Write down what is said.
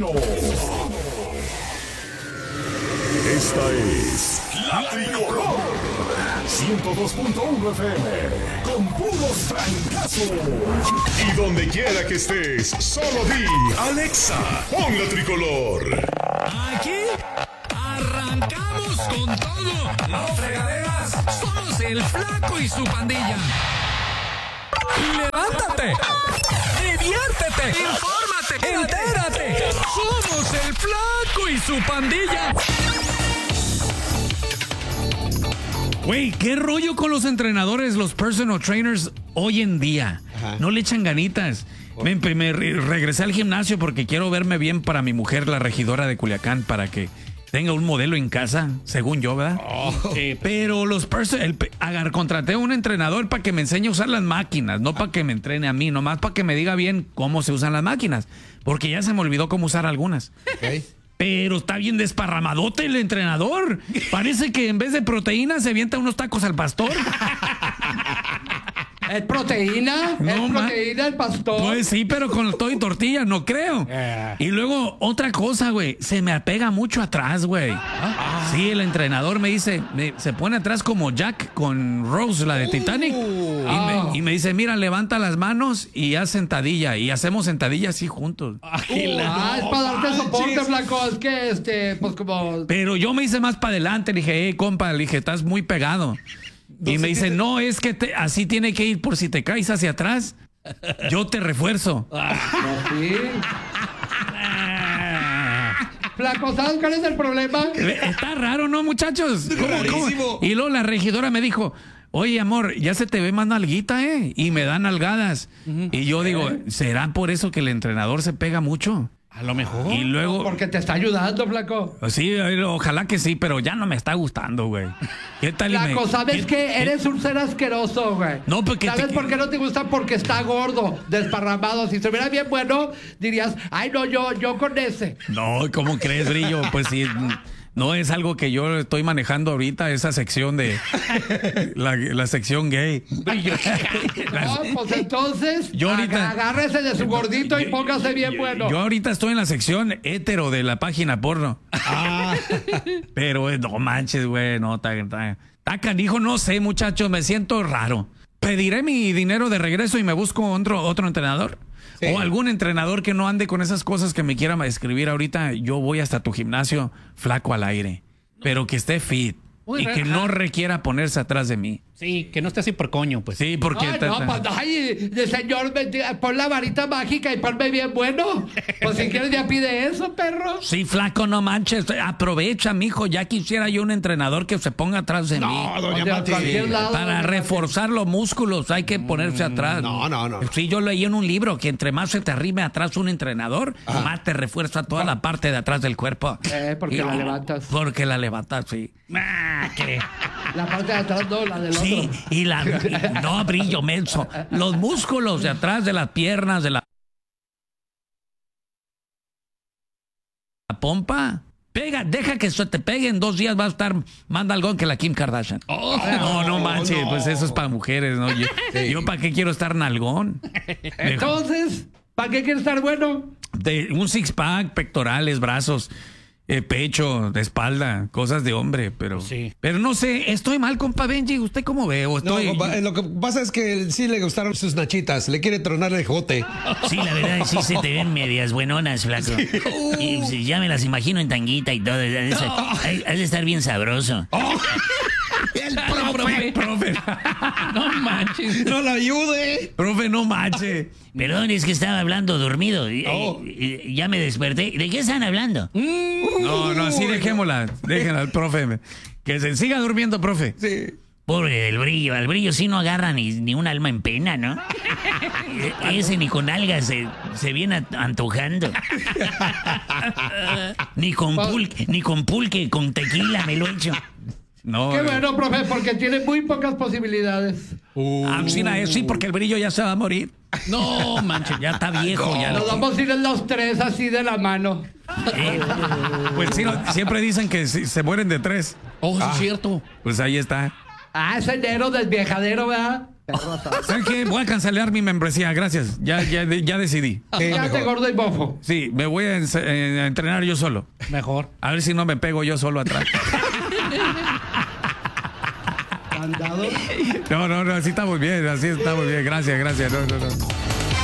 Lozano. Esta es La Tricolor 102.1 FM con puros francazos. Y donde quiera que estés, solo di Alexa, pon La Tricolor. Aquí arrancamos con todo. No fregaderas, somos el Flaco y su pandilla. ¡Levántate! ¡Diviértete! ¡Infórmate! ¡Entérate! ¡Somos el Flaco y su pandilla! Güey, ¿qué rollo con los entrenadores, los personal trainers hoy en día? Ajá. No le echan ganitas. Me regresé al gimnasio porque quiero verme bien para mi mujer, la regidora de Culiacán, para que tenga un modelo en casa, según yo, ¿verdad? Sí. Pero los contraté a un entrenador para que me enseñe a usar las máquinas, no para que me entrene a mí, nomás para que me diga bien cómo se usan las máquinas, porque ya se me olvidó cómo usar algunas. Okay. Pero está bien desparramadote el entrenador. Parece que en vez de proteína se avienta unos tacos al pastor. ¿Es proteína? No, ¿es proteína el pastor? Pues sí, pero con todo y tortilla, no creo. Y luego, otra cosa, güey, se me apega mucho atrás, güey. Sí, el entrenador me dice, se pone atrás como Jack con Rose, la de Titanic. Y me dice, mira, levanta las manos y haz sentadilla. Y hacemos sentadilla así juntos. Es para darte soporte, Blanco. Es que, pues como... Pero yo me hice más para adelante. Le dije, compa, estás muy pegado. Y me dice, no, es que así tiene que ir por si te caes hacia atrás. Yo te refuerzo. ¿Sí? Flaco, ¿sabes cuál es el problema? Está raro, ¿no, muchachos? ¿Cómo? Y luego la regidora me dijo, oye, amor, ya se te ve más nalguita, ¿eh? Y me dan nalgadas. Y yo digo, ¿será por eso que el entrenador se pega mucho? A lo mejor. Y luego... Porque te está ayudando, Flaco. Sí, ojalá que sí, pero ya no me está gustando, güey. ¿Qué tal? Flaco, ¿sabes qué? Eres un ser asqueroso, güey. No, porque... ¿Sabes por qué no te gusta? Porque está gordo, desparramado. Si estuviera bien bueno, dirías, ay, no, yo con ese. No, ¿cómo crees, Brillo? Pues sí... No es algo que yo estoy manejando ahorita, esa sección de la sección gay. No, pues entonces agárrese de su gordito y póngase bien bueno. Yo ahorita estoy en la sección hétero de la página porno. Pero no manches, güey, no, está canijo, no sé, muchachos, me siento raro. Pediré mi dinero de regreso y me busco otro entrenador. Sí. O algún entrenador que no ande con esas cosas que me quiera escribir ahorita. Yo voy hasta tu gimnasio, Flaco al aire, pero que esté fit. Y que no requiera ponerse atrás de mí. Sí, que no esté así por coño, pues. Sí, porque... señor, pon la varita mágica y ponme bien bueno. Pues si quieres ya pide eso, perro. Sí, Flaco, no manches. Aprovecha, mijo. Ya quisiera yo un entrenador que se ponga atrás de mí. No, doña Mati. Para reforzar los músculos hay que ponerse atrás. No. Sí, yo leí en un libro que entre más se te arrime atrás un entrenador, más te refuerza toda la parte de atrás del cuerpo. Porque la levantas. Porque la levantas, sí. La parte de atrás no, la del otro. Sí, no, Brillo, menso. Los músculos de atrás de las piernas, de la pompa. Deja que se te pegue, en 2 días va a estar más nalgón que la Kim Kardashian. No manches, pues eso es para mujeres, ¿no? Yo ¿para qué quiero estar nalgón? Entonces, ¿para qué quieres estar bueno? Un six-pack, pectorales, brazos. Pecho, de espalda, cosas de hombre, pero pero no sé, estoy mal, compa Benji, ¿usted cómo ve? No, compa, lo que pasa es que sí le gustaron sus nachitas, le quiere tronar el jote. Sí, la verdad, sí se te ven medias buenonas, Flaco. Y ya me las imagino en tanguita y todo. Has de estar bien sabroso. El profe. No manches. No la ayude. Profe, no manches. Perdón, es que estaba hablando dormido. Y ya me desperté. ¿De qué están hablando? No, así dejémosla. Déjenla al profe. Que se siga durmiendo, profe. Sí. Pobre del Brillo. Al Brillo sí no agarra ni un alma en pena, ¿no? Ese ni con algas se viene antojando. Ni con pulque, con tequila me lo he hecho. No, qué bueno, profe, porque tiene muy pocas posibilidades. Sí, porque el Brillo ya se va a morir. No, manches, ya está viejo. Ya nos vamos a ir en los 3 así de la mano. Pues sí, siempre dicen que se mueren de 3. Sí, es cierto. Pues ahí está. Ese enero del viejadero, ¿verdad? ¿Sabes qué? Voy a cancelar mi membresía, gracias. Ya decidí. Quédate gordo y bofo. Sí, me voy a entrenar yo solo. Mejor. A ver si no me pego yo solo atrás. ¿Candado? No, así está muy bien, Gracias. No.